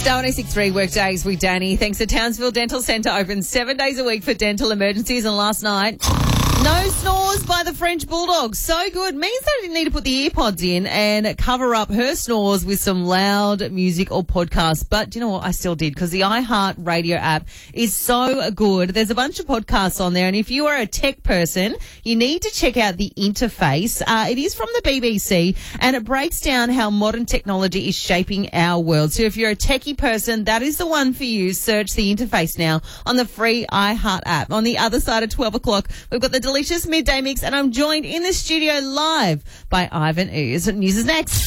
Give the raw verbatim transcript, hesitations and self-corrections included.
Star one oh six point three Workdays with Danny. Thanks to Townsville Dental Centre, open seven days a week for dental emergencies. And last night, no snores by the French Bulldog. So good. Means that I didn't need to put the earpods in and cover up her snores with some loud music or podcast. But do you know what? I still did, because the iHeart Radio app is so good. There's a bunch of podcasts on there. And if you are a tech person, you need to check out the interface. Uh, it is from the B B C, and it breaks down how modern technology is shaping our world. So if you're a techie person, that is the one for you. Search the interface now on the free iHeart app. On the other side of twelve o'clock, we've got the delicious midday mix, and I'm joined in the studio live by Ivan Ooze. News is next.